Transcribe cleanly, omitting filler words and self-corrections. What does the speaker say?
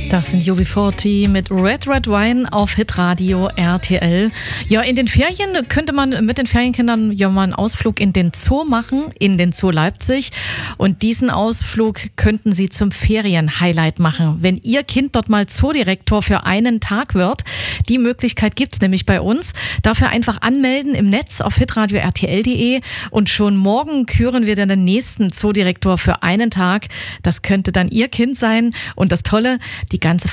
Das sind UB40 mit Red Red Wine auf Hitradio RTL. Ja, in den Ferien könnte man mit den Ferienkindern ja mal einen Ausflug in den Zoo machen, in den Zoo Leipzig. Und diesen Ausflug könnten Sie zum Ferienhighlight machen, wenn Ihr Kind dort mal Zoodirektor für einen Tag wird. Die Möglichkeit gibt's nämlich bei uns. Dafür einfach anmelden im Netz auf hitradio rtl.de und schon morgen küren wir dann den nächsten Zoodirektor für einen Tag. Das könnte dann Ihr Kind sein. Und das Tolle, die ganze